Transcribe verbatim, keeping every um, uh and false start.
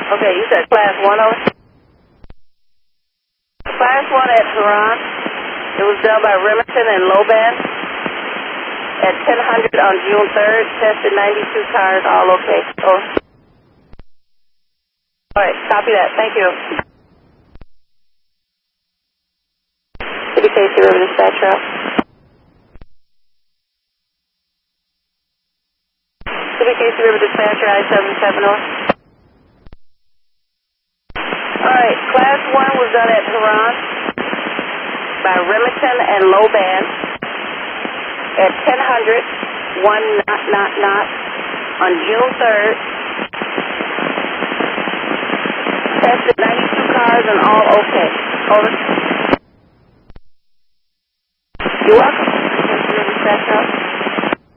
Okay, you said class one over? Class one at Tehran. It was done by Remington and Loban at ten hundred on June third. Tested ninety-two cars, all okay. Oh. All right, copy that. Thank you. City Casey River Dispatch Route. City Casey River Dispatcher, I seven seven zero. All right, class one was done at Tehran by Remington and Loban at ten hundred, one knot, knot, knot on June third. Tested ninety-two cars and all okay. Over. You're welcome. Dispatch Route.